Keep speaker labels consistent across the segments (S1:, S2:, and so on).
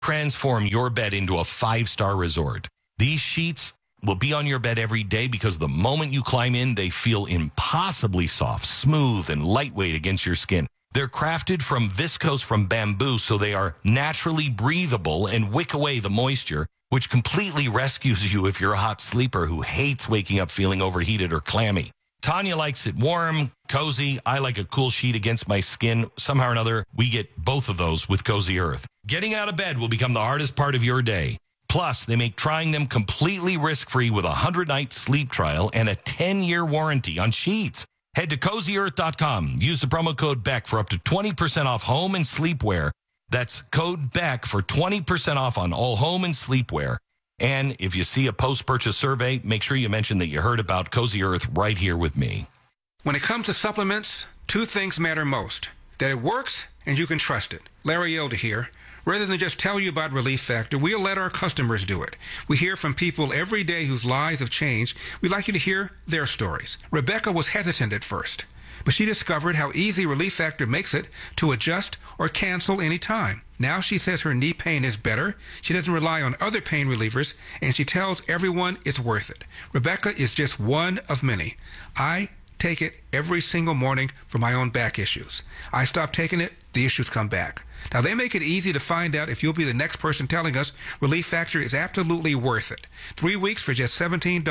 S1: Transform your bed into a 5-star resort. These sheets will be on your bed every day because the moment you climb in, they feel impossibly soft, smooth, and lightweight against your skin. They're crafted from viscose from bamboo, so they are naturally breathable and wick away the moisture, which completely rescues you if you're a hot sleeper who hates waking up feeling overheated or clammy. Tanya likes it warm, cozy. I like a cool sheet against my skin. Somehow or another, we get both of those with Cozy Earth. Getting out of bed will become the hardest part of your day. Plus, they make trying them completely risk-free with a 100-night sleep trial and a 10-year warranty on sheets. Head to CozyEarth.com. Use the promo code BECK for up to 20% off home and sleepwear. That's code BECK for 20% off on all home and sleepwear. And if you see a post-purchase survey, make sure you mention that you heard about Cozy Earth right here with me.
S2: When it comes to supplements, two things matter most: that it works and you can trust it. Larry Elder here. Rather than just tell you about Relief Factor, we'll let our customers do it. We hear from people every day whose lives have changed. We'd like you to hear their stories. Rebecca was hesitant at first, but she discovered how easy Relief Factor makes it to adjust or cancel any time. Now she says her knee pain is better, she doesn't rely on other pain relievers, and she tells everyone it's worth it. Rebecca is just one of many. I take it every single morning for my own back issues. I stop taking it, the issues come back. Now, they make it easy to find out if you'll be the next person telling us Relief Factor is absolutely worth it. 3 weeks for just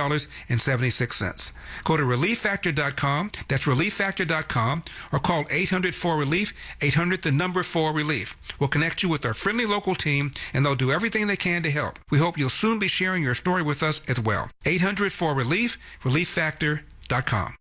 S2: $17.76. Go to ReliefFactor.com, that's ReliefFactor.com, or call 800-4RELIEF, 800-4RELIEF. We'll connect you with our friendly local team, and they'll do everything they can to help. We hope you'll soon be sharing your story with us as well. 800-4RELIEF, ReliefFactor.com.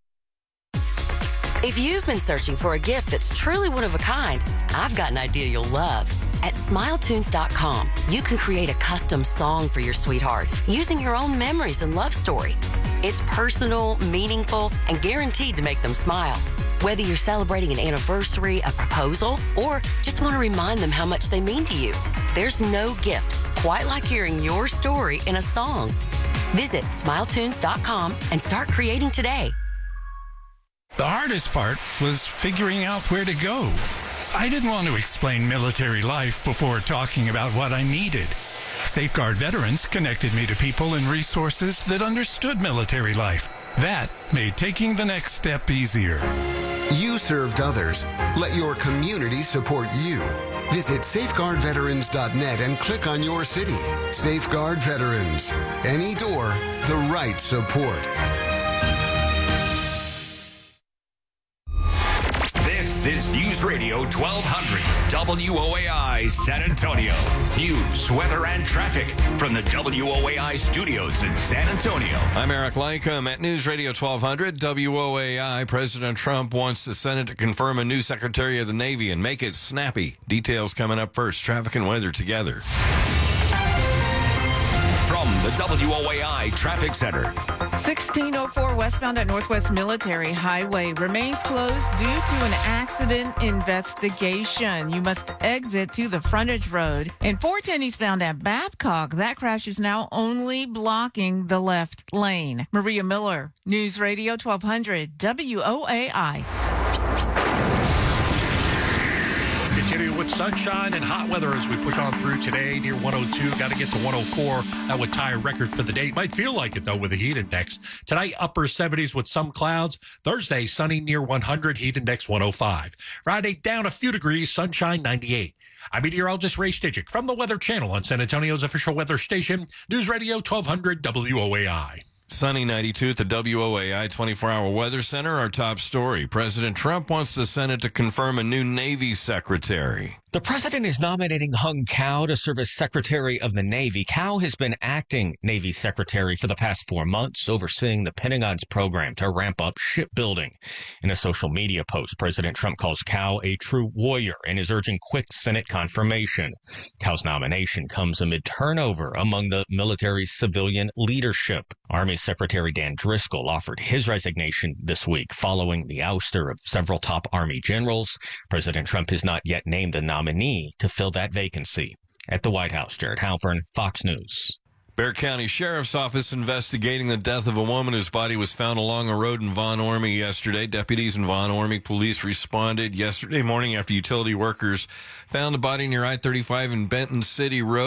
S3: If you've been searching for a gift that's truly one of a kind, I've got an idea you'll love. At SmileTunes.com, you can create a custom song for your sweetheart using your own memories and love story. It's personal, meaningful, and guaranteed to make them smile. Whether you're celebrating an anniversary, a proposal, or just want to remind them how much they mean to you, there's no gift quite like hearing your story in a song. Visit SmileTunes.com and start creating today.
S4: The hardest part was figuring out where to go. I didn't want to explain military life before talking about what I needed. Safeguard Veterans connected me to people and resources that understood military life. That made taking the next step easier.
S5: You served others. Let your community support you. Visit safeguardveterans.net and click on your city. Safeguard Veterans. Any door, the right support.
S6: This is News Radio 1200 WOAI San Antonio. News, weather, and traffic from the WOAI studios in San Antonio.
S7: I'm Eric Lycum at News Radio 1200 WOAI. President Trump wants the Senate to confirm a new Secretary of the Navy and make it snappy. Details coming up first. Traffic and weather together.
S6: From the WOAI Traffic Center.
S8: 1604 westbound at Northwest Military Highway remains closed due to an accident investigation. You must exit to the frontage road. And 410 eastbound at Babcock, that crash is now only blocking the left lane. Maria Miller, News Radio 1200 WOAI.
S9: Continuing with sunshine and hot weather as we push on through today near 102. Got to get to 104. That would tie a record for the day. Might feel like it, though, with the heat index. Tonight, upper 70s with some clouds. Thursday, sunny near 100. Heat index 105. Friday, down a few degrees. Sunshine 98. I'm meteorologist Ray Stidgick from the Weather Channel on San Antonio's official weather station, News Radio 1200 WOAI.
S7: Sunny 92 at the WOAI 24-hour weather center. Our top story. President Trump wants the Senate to confirm a new Navy secretary.
S10: The president is nominating Hung Cao to serve as Secretary of the Navy. Cao has been acting Navy Secretary for the past 4 months, overseeing the Pentagon's program to ramp up shipbuilding. In a social media post, President Trump calls Cao a true warrior and is urging quick Senate confirmation. Cao's nomination comes amid turnover among the military's civilian leadership. Army Secretary Dan Driscoll offered his resignation this week following the ouster of several top Army generals. President Trump has not yet named a nominee to fill that vacancy. At the White House, Jared Halpern, Fox News.
S7: Bexar County Sheriff's Office investigating the death of a woman whose body was found along a road in Von Ormy yesterday. Deputies in Von Ormy police responded yesterday morning after utility workers found the body near I-35 and Benton City Road.